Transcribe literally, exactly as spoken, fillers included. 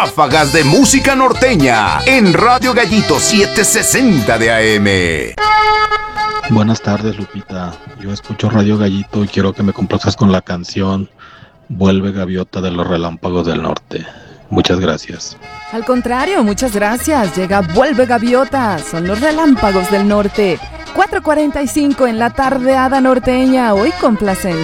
Ráfagas de música norteña en Radio Gallito setecientos sesenta de A M. Buenas tardes, Lupita. Yo escucho Radio Gallito y quiero que me complazcas con la canción Vuelve Gaviota de los Relámpagos del Norte. Muchas gracias. Al contrario, muchas gracias. Llega Vuelve Gaviota, son los Relámpagos del Norte. cuatro cuarenta y cinco en la tardeada norteña, hoy complacencia.